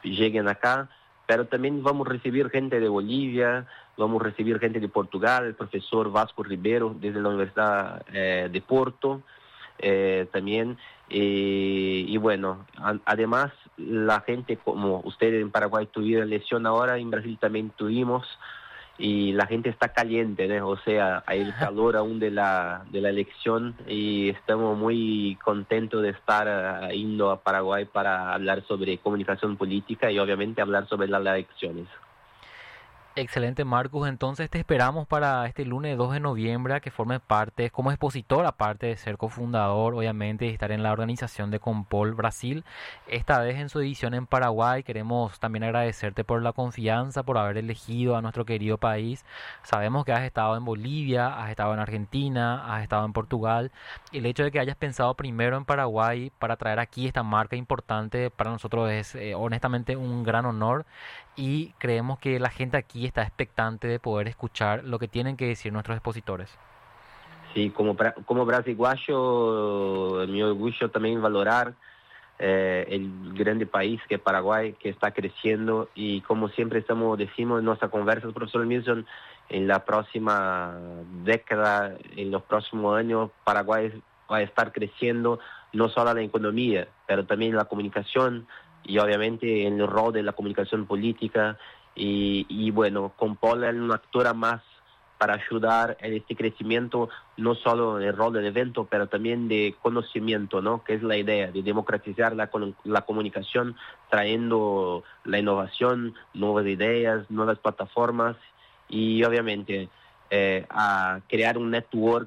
lleguen acá, pero también vamos a recibir gente de Bolivia, vamos a recibir gente de Portugal, el profesor Vasco Ribeiro desde la Universidad de Porto, también, y bueno, además la gente, como ustedes en Paraguay tuvieron elección ahora, en Brasil también tuvimos, y la gente está caliente, ¿no? O sea, hay el calor aún de la elección y estamos muy contentos de estar yendo a Paraguay para hablar sobre comunicación política y obviamente hablar sobre las elecciones. Excelente, Marcus. Entonces te esperamos para este lunes 2 de noviembre a que formes parte como expositor, aparte de ser cofundador, obviamente, y estar en la organización de Compol Brasil. Esta vez en su edición en Paraguay. Queremos también agradecerte por la confianza, por haber elegido a nuestro querido país. Sabemos que has estado en Bolivia, has estado en Argentina, has estado en Portugal. Y el hecho de que hayas pensado primero en Paraguay para traer aquí esta marca importante para nosotros es honestamente un gran honor. Y creemos que la gente aquí está expectante de poder escuchar lo que tienen que decir nuestros expositores. Sí, como brasileño, mi orgullo también valorar el grande país que es Paraguay, que está creciendo y como siempre decimos en nuestras conversas, profesor Milson, en la próxima década, en los próximos años, Paraguay va a estar creciendo no solo en la economía, pero también en la comunicación y obviamente en el rol de la comunicación política y bueno, con Paul es una actora más para ayudar en este crecimiento, no solo en el rol del evento, pero también de conocimiento, ¿no? Que es la idea de democratizar la comunicación, trayendo la innovación, nuevas ideas, nuevas plataformas y obviamente a crear un network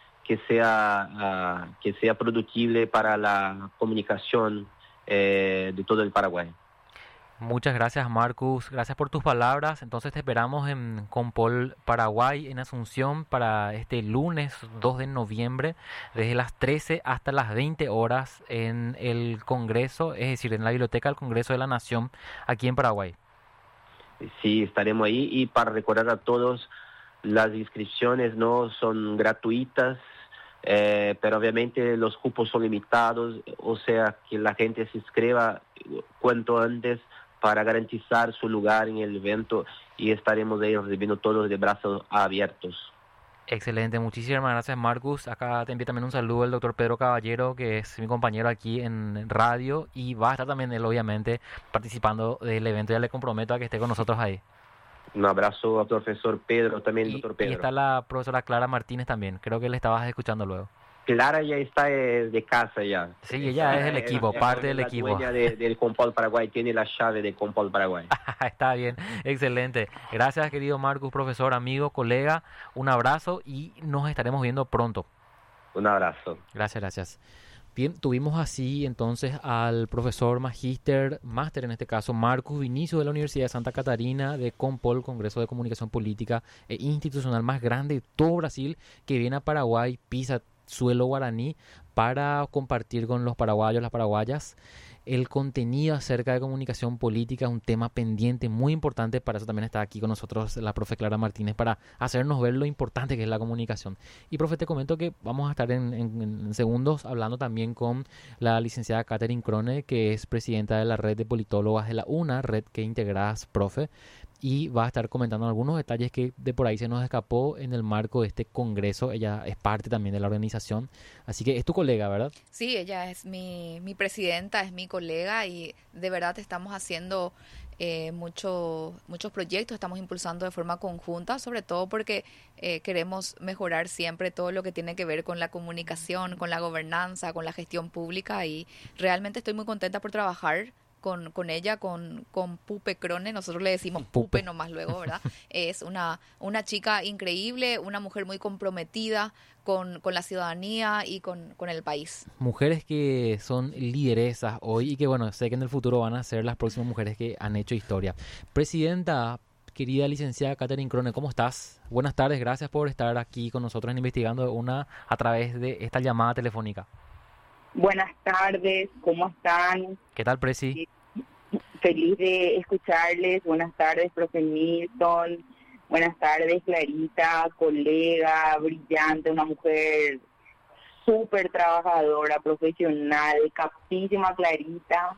que sea productible para la comunicación de todo el Paraguay. Muchas gracias, Marcus. Gracias por tus palabras. Entonces te esperamos en Compol, Paraguay, en Asunción, para este lunes 2 de noviembre, desde las 13 hasta las 20 horas en el Congreso, es decir, en la Biblioteca del Congreso de la Nación, aquí en Paraguay. Sí, estaremos ahí y para recordar a todos, las inscripciones no son gratuitas, pero obviamente los cupos son limitados, o sea que la gente se inscriba cuanto antes para garantizar su lugar en el evento y estaremos ahí recibiendo todos de brazos abiertos. Excelente, muchísimas gracias, Marcus. Acá te envío también un saludo el doctor Pedro Caballero, que es mi compañero aquí en radio y va a estar también él, obviamente, participando del evento. Ya le comprometo a que esté con nosotros ahí. Un abrazo al profesor Pedro, también doctor Y Pedro. está la profesora Clara Martínez también. Creo que le estabas escuchando luego. Clara ya está de casa ya. Sí, ella es del equipo, parte del La equipo. dueña del Compol Paraguay, tiene la llave de Compol Paraguay. Está bien, excelente. Gracias, querido Marcus, profesor, amigo, colega. Un abrazo y nos estaremos viendo pronto. Un abrazo. Gracias, gracias. Bien, tuvimos así entonces al profesor máster en este caso, Marcus Vinicio de la Universidad de Santa Catarina de Compol, Congreso de Comunicación Política e Institucional más grande de todo Brasil, que viene a Paraguay, pisa suelo guaraní para compartir con los paraguayos, las paraguayas, el contenido acerca de comunicación política, un tema pendiente muy importante. Para eso también está aquí con nosotros la profe Clara Martínez, para hacernos ver lo importante que es la comunicación. Y profe, te comento que vamos a estar en segundos hablando también con la licenciada Catherine Crone, que es presidenta de la red de politólogas de la UNA, red que integras, profe, y va a estar comentando algunos detalles que de por ahí se nos escapó en el marco de este congreso. Ella es parte también de la organización, así que es tu colega, ¿verdad? Sí, ella es mi presidenta, es mi colega y de verdad estamos haciendo muchos proyectos, estamos impulsando de forma conjunta, sobre todo porque queremos mejorar siempre todo lo que tiene que ver con la comunicación, con la gobernanza, con la gestión pública y realmente estoy muy contenta por trabajar con ella, con Pupe Crone, nosotros le decimos Pupe nomás luego, ¿verdad? Es una chica increíble, una mujer muy comprometida con la ciudadanía y con el país. Mujeres que son lideresas hoy y que, bueno, sé que en el futuro van a ser las próximas mujeres que han hecho historia. Presidenta, querida licenciada Catherine Crone, ¿cómo estás? Buenas tardes, gracias por estar aquí con nosotros en Investigando a través de esta llamada telefónica. Buenas tardes, ¿cómo están? ¿Qué tal, Presi? Feliz de escucharles. Buenas tardes, profe Milton. Buenas tardes, Clarita, colega, brillante, una mujer súper trabajadora, profesional, capísima, Clarita.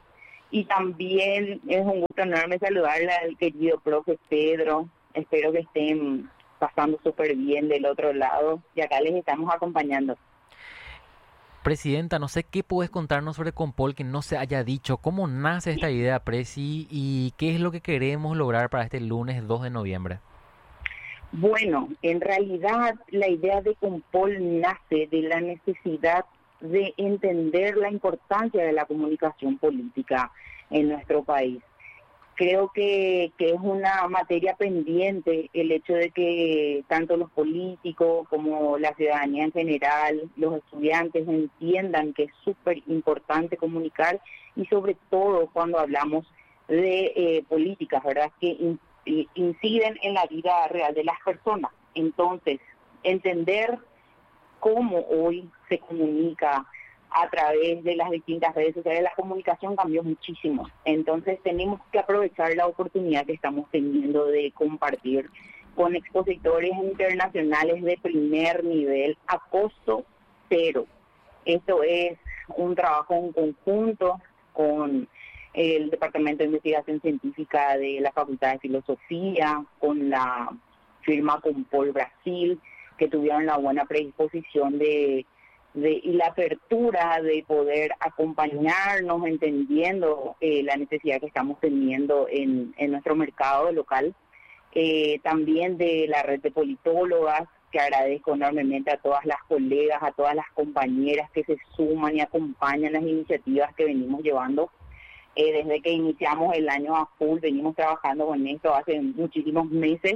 Y también es un gusto enorme saludarle al querido profe Pedro. Espero que estén pasando súper bien del otro lado y acá les estamos acompañando. Presidenta, no sé qué puedes contarnos sobre Compol que no se haya dicho. ¿Cómo nace esta idea, Presi? ¿Y qué es lo que queremos lograr para este lunes 2 de noviembre? Bueno, en realidad la idea de Compol nace de la necesidad de entender la importancia de la comunicación política en nuestro país. Creo que es una materia pendiente el hecho de que tanto los políticos como la ciudadanía en general, los estudiantes entiendan que es súper importante comunicar y sobre todo cuando hablamos de políticas, ¿verdad? Que inciden en la vida real de las personas. Entonces, entender cómo hoy se comunica a través de las distintas redes sociales, la comunicación cambió muchísimo. Entonces tenemos que aprovechar la oportunidad que estamos teniendo de compartir con expositores internacionales de primer nivel a costo cero. Esto es un trabajo en conjunto con el Departamento de Investigación Científica de la Facultad de Filosofía, con la firma Compol Brasil, que tuvieron la buena predisposición y la apertura de poder acompañarnos entendiendo la necesidad que estamos teniendo en nuestro mercado local. También de la red de politólogas, que agradezco enormemente a todas las colegas, a todas las compañeras que se suman y acompañan las iniciativas que venimos llevando. Desde que iniciamos el año a full, venimos trabajando con esto hace muchísimos meses.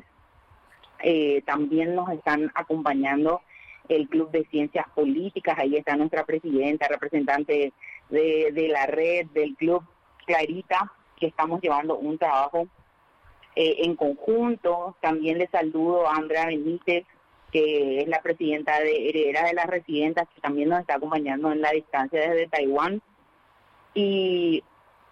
También nos están acompañando el Club de Ciencias Políticas, ahí está nuestra presidenta, representante de la red del club, Clarita, que estamos llevando un trabajo en conjunto. También le saludo a Andrea Benítez, que es la presidenta de Herederas de las Residentas, que también nos está acompañando en la distancia desde Taiwán. Y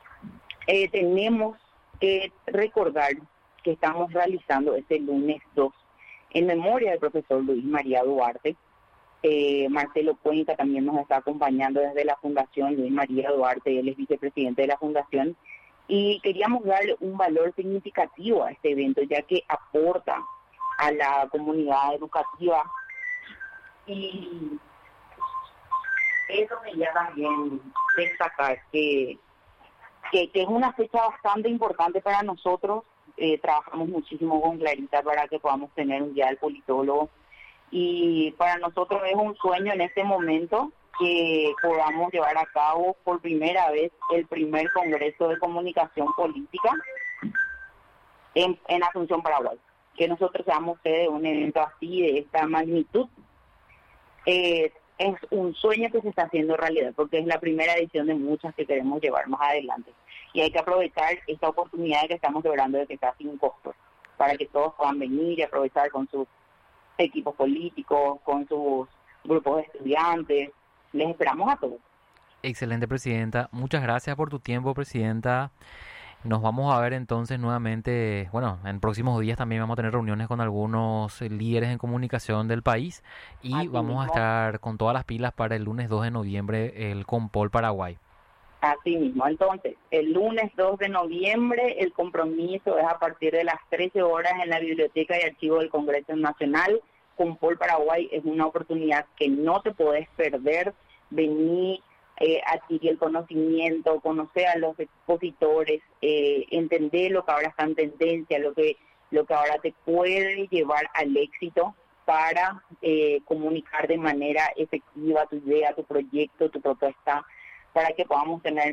tenemos que recordar que estamos realizando este lunes 2 en memoria del profesor Luis María Duarte. Marcelo Cuenca también nos está acompañando desde la Fundación Luis María Duarte, él es vicepresidente de la Fundación, y queríamos darle un valor significativo a este evento, ya que aporta a la comunidad educativa, y eso me llama también destacar que es una fecha bastante importante para nosotros. Trabajamos muchísimo con Clarita para que podamos tener un día del politólogo, y para nosotros es un sueño en este momento que podamos llevar a cabo por primera vez el primer Congreso de Comunicación Política en Asunción, Paraguay. Que nosotros seamos sede de un evento así, de esta magnitud, es un sueño que se está haciendo realidad, porque es la primera edición de muchas que queremos llevar más adelante. Y hay que aprovechar esta oportunidad que estamos logrando de que está sin costo, para que todos puedan venir y aprovechar con sus equipos políticos, con sus grupos de estudiantes. Les esperamos a todos. Excelente, Presidenta. Muchas gracias por tu tiempo, Presidenta. Nos vamos a ver entonces nuevamente, bueno, en próximos días también vamos a tener reuniones con algunos líderes en comunicación del país y Así vamos mismo. a estar con todas las pilas para el lunes 2 de noviembre, el Compol Paraguay. Así mismo. Entonces, el lunes 2 de noviembre, el compromiso es a partir de las 13 horas en la Biblioteca y Archivo del Congreso Nacional. Compol Paraguay es una oportunidad que no te podés perder. Venir, adquirir el conocimiento, conocer a los expositores, entender lo que ahora está en tendencia, lo que ahora te puede llevar al éxito para comunicar de manera efectiva tu idea, tu proyecto, tu propuesta, para que podamos tener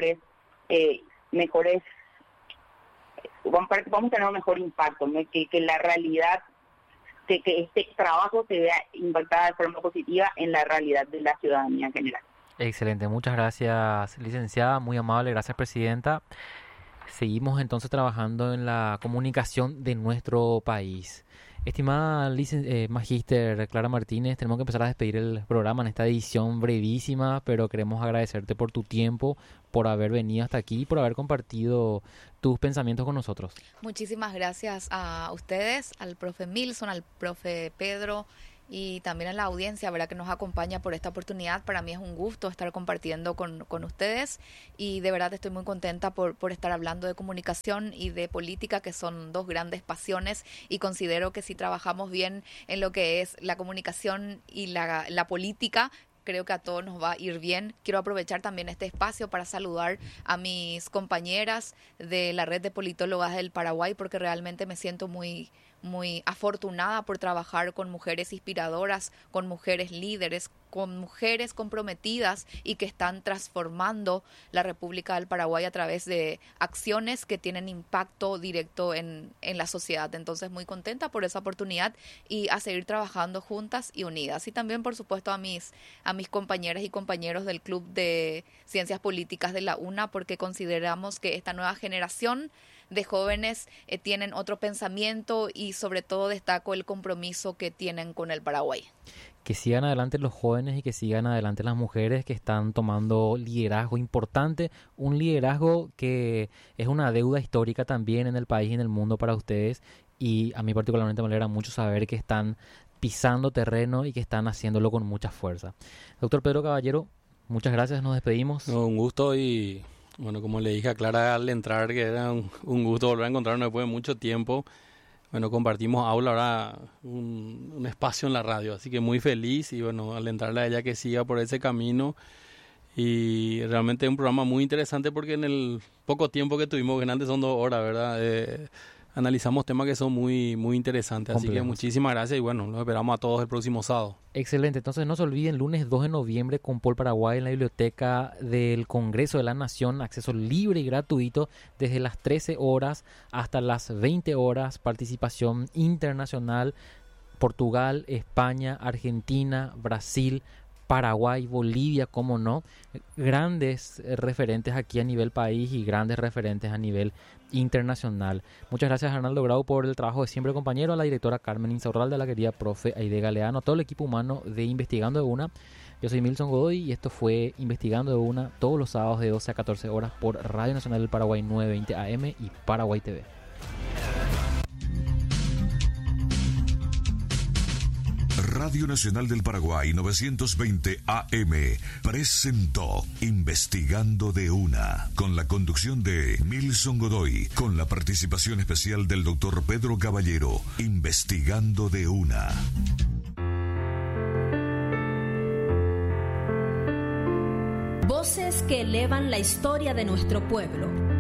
vamos a tener un mejor impacto, ¿no? Que la realidad, que este trabajo se vea impactada de forma positiva en la realidad de la ciudadanía en general. Excelente, muchas gracias, licenciada, muy amable, gracias, Presidenta. Seguimos entonces trabajando en la comunicación de nuestro país. Estimada Magíster Clara Martínez, tenemos que empezar a despedir el programa en esta edición brevísima, pero queremos agradecerte por tu tiempo, por haber venido hasta aquí y por haber compartido tus pensamientos con nosotros. Muchísimas gracias a ustedes, al profe Milson, al profe Pedro, y también a la audiencia, ¿verdad?, que nos acompaña por esta oportunidad. Para mí es un gusto estar compartiendo con ustedes y de verdad estoy muy contenta por estar hablando de comunicación y de política, que son dos grandes pasiones, y considero que si trabajamos bien en lo que es la comunicación y la política, creo que a todos nos va a ir bien. Quiero aprovechar también este espacio para saludar a mis compañeras de la Red de Politólogas del Paraguay, porque realmente me siento muy afortunada por trabajar con mujeres inspiradoras, con mujeres líderes, con mujeres comprometidas y que están transformando la República del Paraguay a través de acciones que tienen impacto directo en la sociedad. Entonces, muy contenta por esa oportunidad y a seguir trabajando juntas y unidas. Y también, por supuesto, a mis compañeras y compañeros del Club de Ciencias Políticas de la UNA, porque consideramos que esta nueva generación de jóvenes tienen otro pensamiento y sobre todo destaco el compromiso que tienen con el Paraguay. Que sigan adelante los jóvenes y que sigan adelante las mujeres que están tomando liderazgo importante, un liderazgo que es una deuda histórica también en el país y en el mundo para ustedes, y a mí particularmente me alegra mucho saber que están pisando terreno y que están haciéndolo con mucha fuerza. Doctor Pedro Caballero, muchas gracias, nos despedimos. Un gusto y bueno, como le dije a Clara al entrar, que era un gusto volver a encontrarnos después de mucho tiempo. Bueno, compartimos aula, ahora un espacio en la radio, así que muy feliz y bueno, alentarle a ella que siga por ese camino. Y realmente es un programa muy interesante porque en el poco tiempo que tuvimos, que antes son 2 horas, ¿verdad? Analizamos temas que son muy interesantes, así que muchísimas gracias y bueno, los esperamos a todos el próximo sábado. Excelente, entonces no se olviden, lunes 2 de noviembre Compol Paraguay en la Biblioteca del Congreso de la Nación, acceso libre y gratuito desde las 13 horas hasta las 20 horas, participación internacional, Portugal, España, Argentina, Brasil, Paraguay, Bolivia, cómo no, grandes referentes aquí a nivel país y grandes referentes a nivel internacional. Muchas gracias a Arnaldo Grau por el trabajo de siempre, compañero, a la directora Carmen Insaurralde, a la querida profe Aide Galeano, a todo el equipo humano de Investigando de Una. Yo soy Milson Godoy y esto fue Investigando de Una, todos los sábados de 12 a 14 horas por Radio Nacional del Paraguay 920 AM y Paraguay TV. Radio Nacional del Paraguay 920 AM presentó Investigando de Una, con la conducción de Milson Godoy, con la participación especial del doctor Pedro Caballero. Investigando de Una. Voces que elevan la historia de nuestro pueblo.